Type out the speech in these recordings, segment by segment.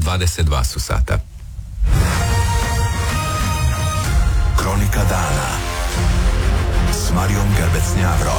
22 su sata. Kronika dana s Marijom Gerbec-Njavro.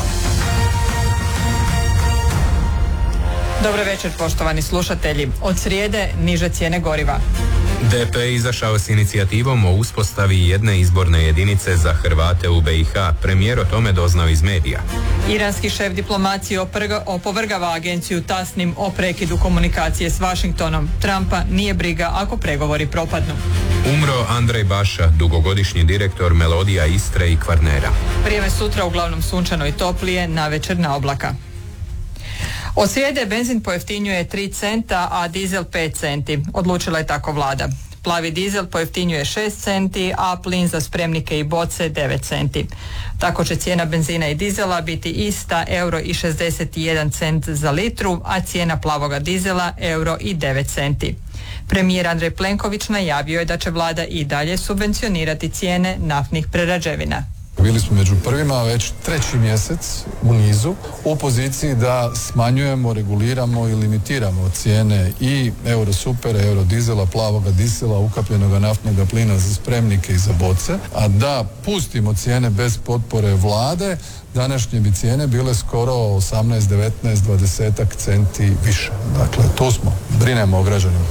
Dobro večer, poštovani slušatelji. Od srijede niže cijene goriva. DP izašao s inicijativom o uspostavi jedne izborne jedinice za Hrvate u BiH. Premijer o tome doznao iz medija. Iranski šef diplomacije opovrgava agenciju Tasnim o prekidu komunikacije s Washingtonom. Trumpa nije briga ako pregovori propadnu. Umro Andrej Baša, dugogodišnji direktor Melodija Istre i Kvarnera. Vrijeme sutra uglavnom sunčano i toplije, navečer na oblaka. Od srijede benzin pojeftinjuje 3 centa, a dizel 5 centi. Odlučila je tako vlada. Plavi dizel pojeftinjuje 6 centi, a plin za spremnike i boce 9 centi. Tako će cijena benzina i dizela biti ista, €1,61 za litru, a cijena plavoga dizela €1,09 centi. Premijer Andrej Plenković najavio je da će vlada i dalje subvencionirati cijene naftnih prerađevina. Bili smo među prvima već 3. mjesec u nizu u poziciji da smanjujemo, reguliramo i limitiramo cijene i Eurosupera, Eurodizela, plavoga dizela, ukapljenoga naftnog plina za spremnike i za boce, a da pustimo cijene bez potpore vlade, današnje bi cijene bile skoro 18, 19, 20 centi više. Dakle, tu smo, brinemo o građanima.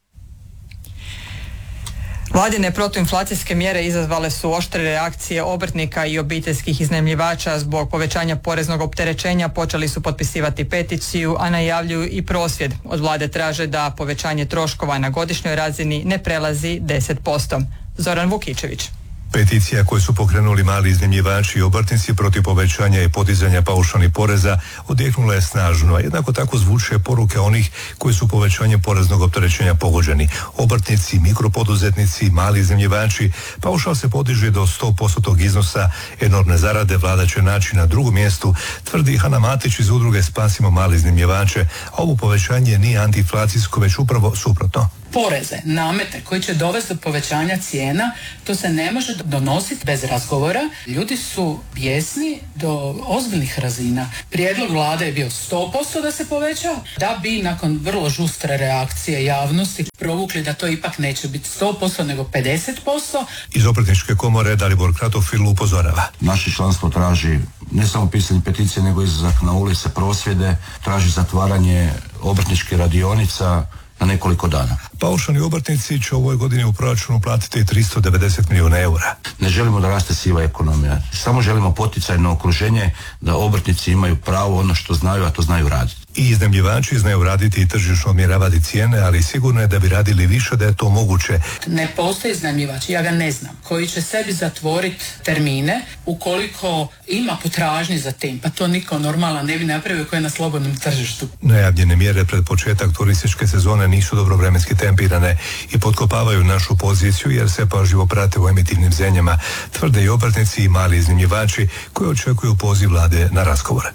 Vladine protuinflacijske mjere izazvale su oštre reakcije obrtnika i obiteljskih iznajmljivača. Zbog povećanja poreznog opterećenja počeli su potpisivati peticiju, a najavljuju i prosvjed. Od vlade traže da povećanje troškova na godišnjoj razini ne prelazi 10%. Zoran Vukičević. Peticija koju su pokrenuli mali iznajmljivači i obrtnici protiv povećanja i podizanja paušalnih poreza odjeknula je snažno, a jednako tako zvuče poruke onih koji su povećanjem poreznog opterećenja pogođeni. Obrtnici, mikropoduzetnici, mali iznajmljivači, paušal se podiže do 100% iznosa, enormne zarade vlada će naći na drugom mjestu, tvrdi Hana Matić iz udruge Spasimo mali iznajmljivače, a ovo povećanje nije antiinflacijsko, već upravo suprotno. Poreze, namete koji će dovesti do povećanja cijena, to se ne može donositi bez razgovora. Ljudi su bijesni do ozbiljnih razina. Prijedlog vlade je bio 100% da se poveća, da bi nakon vrlo žustre reakcije javnosti provukli da to ipak neće biti 100% nego 50%. Iz Obrtničke komore Dalibor Kratofil upozorava. Naše članstvo traži ne samo pisanje peticije, nego izlazak na ulice, prosvjede, traži zatvaranje obrtničkih radionica na nekoliko dana. Paušalni obrtnici će u ovoj godini u proračunu platiti 390 milijuna eura. Ne želimo da raste siva ekonomija, samo želimo poticajno okruženje da obrtnici imaju pravo ono što znaju, a to znaju raditi. I iznajmljivači znaju raditi i tržišno odmjeravati cijene, ali sigurno je da bi radili više da je to moguće. Ne postoji iznajmljivač, ja ga ne znam, koji će sebi zatvoriti termine ukoliko ima potražnji za tim, pa to niko normalan ne bi napravio koji je na slobodnom tržištu. Najavljene mjere pred početak turističke sezone nisu dobro vremenski tempirane i potkopavaju našu poziciju jer se pažljivo prate u emitivnim zemljama, tvrde i obrtnici i mali iznajmljivači koji očekuju poziv vlade na razgovore.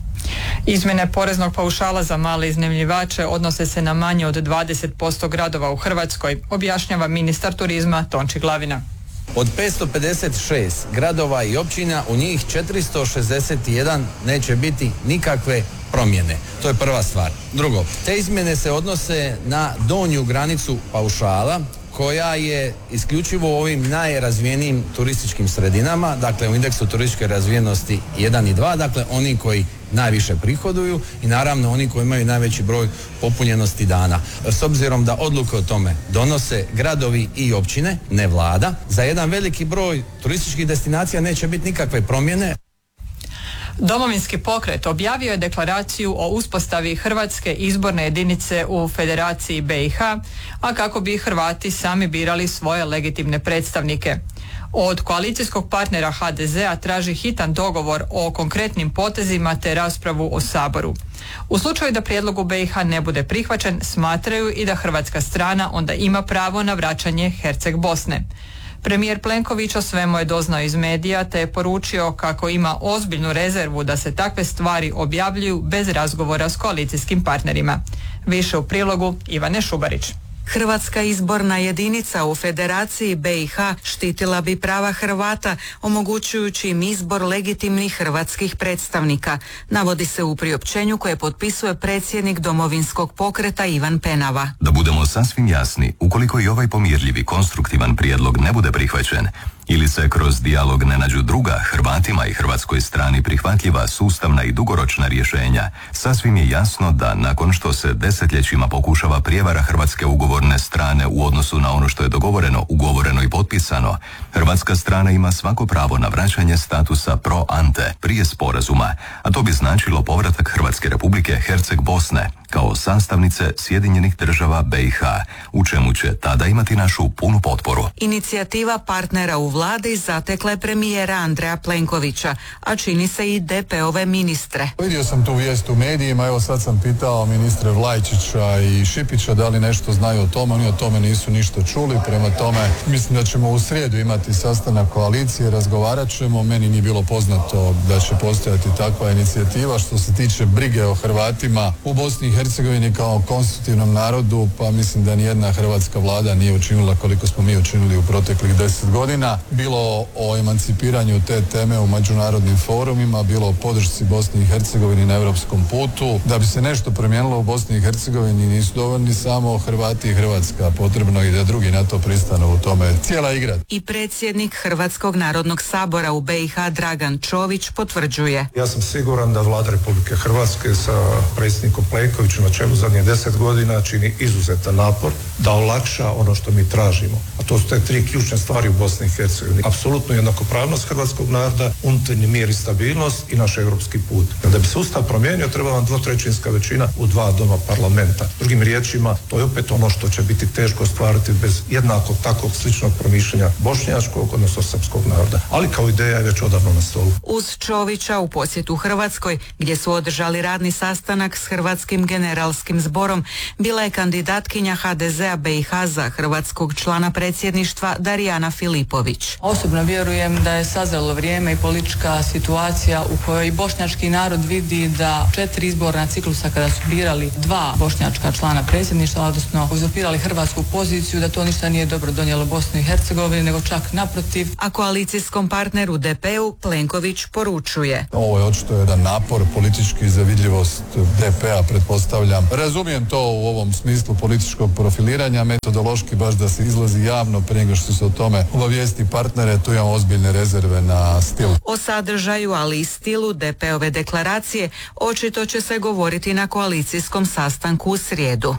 Izmjene poreznog paušala za male iznajmljivače odnose se na manje od 20% gradova u Hrvatskoj, objašnjava ministar turizma Tonči Glavina. Od 556 gradova i općina u njih 461 neće biti nikakve promjene. To je prva stvar. Drugo, te izmjene se odnose na donju granicu paušala koja je isključivo u ovim najrazvijenijim turističkim sredinama, dakle u indeksu turističke razvijenosti 1 i 2, dakle oni koji najviše prihoduju i naravno oni koji imaju najveći broj popunjenosti dana. S obzirom da odluke o tome donose gradovi i općine, ne vlada, za jedan veliki broj turističkih destinacija neće biti nikakve promjene. Domovinski pokret objavio je deklaraciju o uspostavi Hrvatske izborne jedinice u Federaciji BiH, a kako bi Hrvati sami birali svoje legitimne predstavnike. Od koalicijskog partnera HDZ-a traži hitan dogovor o konkretnim potezima te raspravu o Saboru. U slučaju da prijedlog u BiH ne bude prihvaćen, smatraju i da hrvatska strana onda ima pravo na vraćanje Herceg Bosne. Premijer Plenković o svemu je doznao iz medija te je poručio kako ima ozbiljnu rezervu da se takve stvari objavljuju bez razgovora s koalicijskim partnerima. Više u prilogu Ivane Šubarić. Hrvatska izborna jedinica u Federaciji BiH štitila bi prava Hrvata, omogućujući im izbor legitimnih hrvatskih predstavnika, navodi se u priopćenju koje potpisuje predsjednik Domovinskog pokreta Ivan Penava. Da budemo sasvim jasni, ukoliko i ovaj pomirljivi konstruktivan prijedlog ne bude prihvaćen, ili se kroz dijalog ne nađu druga Hrvatima i hrvatskoj strani prihvatljiva sustavna i dugoročna rješenja, sasvim je jasno da nakon što se desetljećima pokušava prijevara hrvatske ugovorne strane u odnosu na ono što je dogovoreno, ugovoreno i potpisano, hrvatska strana ima svako pravo na vraćanje statusa pro ante prije sporazuma, a to bi značilo povratak Hrvatske Republike Herceg Bosne kao sastavnice Sjedinjenih Država BiH, u čemu će tada imati našu punu potporu. Inicijativa partnera u vladi zatekla je premijera Andreja Plenkovića, a čini se i DP-ove ministre. Vidio sam tu vijest u medijima, evo sad sam pitao ministre Vlajčića i Šipića da li nešto znaju o tome, oni o tome nisu ništa čuli, prema tome mislim da ćemo u srijedu imati sastanak koalicije, razgovarat ćemo, meni nije bilo poznato da će postojati takva inicijativa. Što se tiče brige o Hrvatima u Bosni i Hercegovini kao konstitutivnom narodu, pa mislim da nijedna hrvatska vlada nije učinila koliko smo mi učinili u proteklih 10 godina. Bilo o emancipiranju te teme u međunarodnim forumima, bilo o podršci Bosni i Hercegovini na europskom putu. Da bi se nešto promijenilo u Bosni i Hercegovini nisu dovoljni samo Hrvati i Hrvatska, potrebno i da drugi na to pristanu, u tome cijela igra. I predsjednik Hrvatskog narodnog sabora u BiH Dragan Čović potvrđuje. Ja sam siguran da vlada Republike Hrvatske sa predsjednikom Plenkovićem na čelu zadnjih 10 godina čini izuzetan napor da olakša ono što mi tražimo. A to su te 3 ključne stvari u Bosni i Hercegovini. Apsolutno jednakopravnost hrvatskog naroda, unutarnji mir i stabilnost i naš europski put. Da bi se ustav promijenio, treba vam 2/3 većina u 2 doma parlamenta. Drugim riječima, to je opet ono što će biti teško ostvariti bez jednakog takvog sličnog promišljanja bošnjačkog, odnosno srpskog naroda. Ali kao ideja je već odavno na stolu. Uz Čovića u posjetu Hrvatskoj, gdje su održali radni sastanak s Hrvatskim generalskim zborom, bila je kandidatkinja HDZ-a BiH za hrvatskog člana predsjedništva Darijana Filipović. Osobno vjerujem da je sazrelo vrijeme i politička situacija u kojoj bošnjački narod vidi da 4 izborna ciklusa kada su birali 2 bošnjačka člana predsjedništva, odnosno uzurpirali hrvatsku poziciju, da to ništa nije dobro donijelo Bosni i Hercegovini, nego čak naprotiv. A koalicijskom partneru DP-u Plenković poručuje. Ovo je očito jedan napor politički za vidljivost DP-a, pretpostavljam. Razumijem to u ovom smislu političkog profiliranja, metodološki baš da se izlazi javno prije nego što se o tome obavijesti partnere, tu imamo ozbiljne rezerve na stil. O sadržaju, ali i stilu DP-ove deklaracije očito će se govoriti na koalicijskom sastanku u srijedu.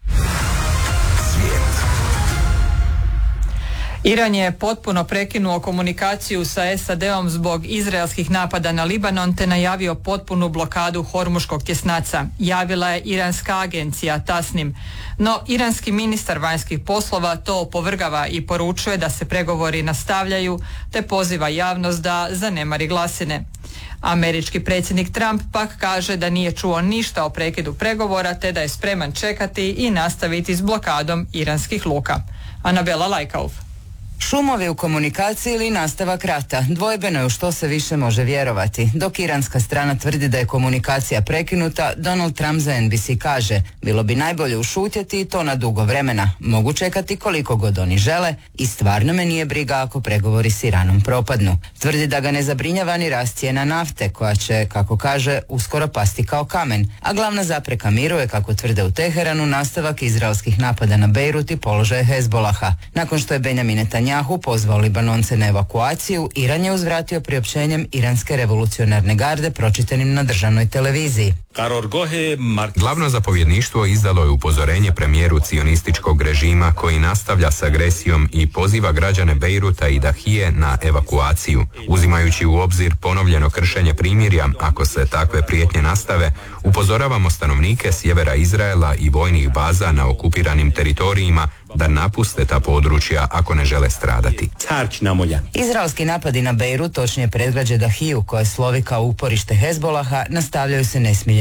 Iran je potpuno prekinuo komunikaciju sa SAD-om zbog izraelskih napada na Libanon te najavio potpunu blokadu Hormuškog tjesnaca, javila je iranska agencija Tasnim. No, iranski ministar vanjskih poslova to opovrgava i poručuje da se pregovori nastavljaju te poziva javnost da zanemari glasine. Američki predsjednik Trump pak kaže da nije čuo ništa o prekidu pregovora te da je spreman čekati i nastaviti s blokadom iranskih luka. Anabela Lajkauf. Šumovi u komunikaciji ili nastavak rata, dvojbeno je u što se više može vjerovati. Dok iranska strana tvrdi da je komunikacija prekinuta, Donald Trump za NBC kaže: bilo bi najbolje ušutjeti i to na dugo vremena. Mogu čekati koliko god oni žele i stvarno me nije briga ako pregovori s Iranom propadnu. Tvrdi da ga ne zabrinjava ni rast cijena nafte, koja će, kako kaže, uskoro pasti kao kamen. A glavna zapreka miru je, kako tvrde u Teheranu, nastavak izraelskih napada na Bejrut i položaje Hezbolaha. Nakon što je Benjamin Netanjahu pozvao Libanonce na evakuaciju, Iran je uzvratio priopćenjem Iranske revolucionarne garde pročitanim na državnoj televiziji. Glavno zapovjedništvo izdalo je upozorenje premijeru cionističkog režima koji nastavlja s agresijom i poziva građane Bejruta i Dahije na evakuaciju. Uzimajući u obzir ponovljeno kršenje primirja, ako se takve prijetnje nastave, upozoravamo stanovnike sjevera Izraela i vojnih baza na okupiranim teritorijima da napuste ta područja ako ne žele stradati. Izraelski napadi na Bejrut, točnije predgrađe Dahiju, koje slovi kao uporište Hezbolaha, nastavljaju se nesmiljeno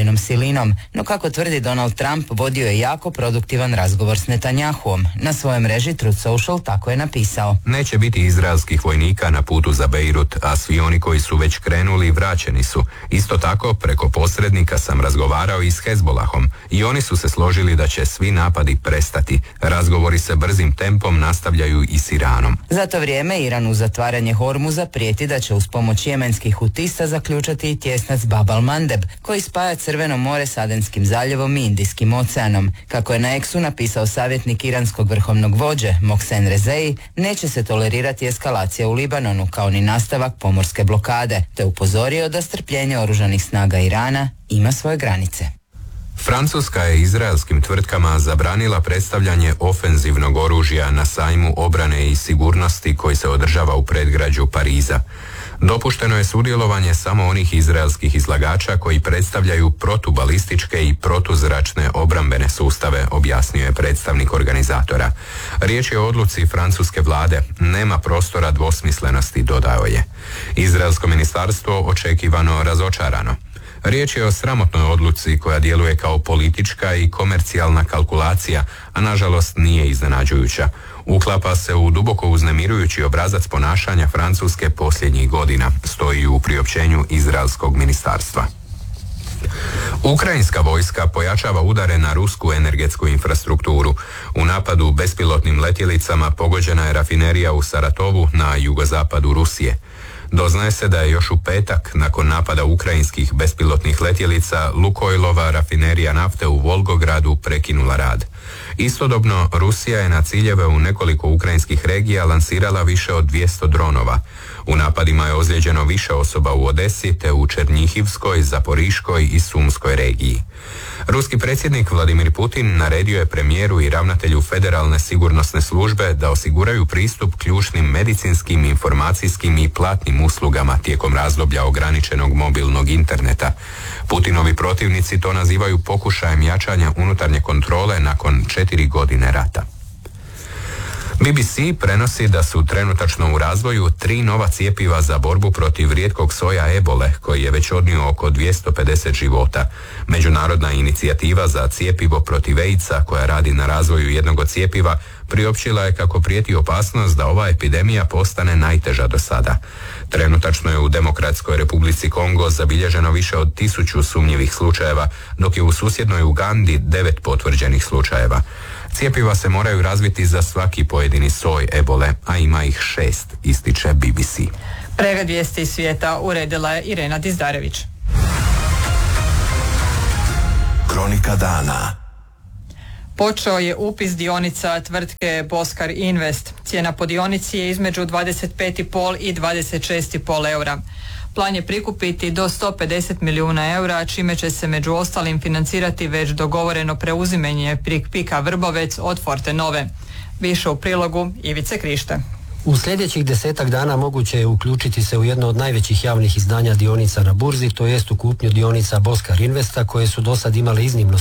najavljenom silinom, no kako tvrdi Donald Trump, vodio je jako produktivan razgovor s Netanjahuom. Na svojoj mreži Truth Social tako je napisao: Neće biti izraelskih vojnika na putu za Beirut, a svi oni koji su već krenuli vraćeni su. Isto tako, preko posrednika sam razgovarao i s Hezbolahom i oni su se složili da će svi napadi prestati. Razgovori se brzim tempom nastavljaju i s Iranom. Za to vrijeme Iran uz zatvaranje Hormuza prijeti da će uz pomoć jemenskih hutista zaključati i tjesnac Bab al-Mandeb, koji spaja Crveno more s Adenskim zaljevom i Indijskim oceanom. Kako je na X-u napisao savjetnik iranskog vrhovnog vođe Mohsen Rezei, neće se tolerirati eskalacija u Libanonu kao ni nastavak pomorske blokade, te upozorio da strpljenje oružanih snaga Irana ima svoje granice. Francuska je izraelskim tvrtkama zabranila predstavljanje ofenzivnog oružja na sajmu obrane i sigurnosti koji se održava u predgrađu Pariza. Dopušteno je sudjelovanje samo onih izraelskih izlagača koji predstavljaju protubalističke i protuzračne obrambene sustave, objasnio je predstavnik organizatora. Riječ je o odluci francuske vlade, nema prostora dvosmislenosti, dodao je. Izraelsko ministarstvo očekivano razočarano. Riječ je o sramotnoj odluci koja djeluje kao politička i komercijalna kalkulacija, a nažalost nije iznenađujuća. Uklapa se u duboko uznemirujući obrazac ponašanja Francuske posljednjih godina, stoji u priopćenju izraelskog ministarstva. Ukrajinska vojska pojačava udare na rusku energetsku infrastrukturu. U napadu bespilotnim letjelicama pogođena je rafinerija u Saratovu na jugozapadu Rusije. Doznaje se da je još u petak, nakon napada ukrajinskih bespilotnih letjelica, Lukoilova rafinerija nafte u Volgogradu prekinula rad. Istodobno, Rusija je na ciljeve u nekoliko ukrajinskih regija lansirala više od 200 dronova. U napadima je ozlijeđeno više osoba u Odesi te u Černjihivskoj, Zaporiškoj i Sumskoj regiji. Ruski predsjednik Vladimir Putin naredio je premijeru i ravnatelju Federalne sigurnosne službe da osiguraju pristup ključnim medicinskim, informacijskim i platnim uslugama tijekom razdoblja ograničenog mobilnog interneta. Putinovi protivnici to nazivaju pokušajem jačanja unutarnje kontrole nakon 4 godine rata. BBC prenosi da su trenutačno u razvoju 3 nova cjepiva za borbu protiv rijetkog soja ebole, koji je već odnio oko 250 života. Međunarodna inicijativa za cjepivo protiv AIDS-a, koja radi na razvoju jednog od cjepiva, priopćila je kako prijeti opasnost da ova epidemija postane najteža do sada. Trenutačno je u Demokratskoj Republici Kongo zabilježeno više od 1000 sumnjivih slučajeva, dok je u susjednoj Ugandi 9 potvrđenih slučajeva. Cjepiva se moraju razviti za svaki pojedini soj ebole, a ima ih 6, ističe BBC. Pregled vijesti svijeta uredila je Irena Dizdarević. Kronika dana. Počeo je upis dionica tvrtke Boskar Invest. Cijena po dionici je između 25,5 i 26,5 eura. Plan je prikupiti do 150 milijuna eura, čime će se među ostalim financirati već dogovoreno preuzimanje PIK-a Vrbovec od Fortenove. Više u prilogu Ivice Krište. U sljedećih 10 dana moguće je uključiti se u jedno od najvećih javnih izdanja dionica na burzi, to jest u kupnju dionica Boskar Investa, koje su do sad imale iznimno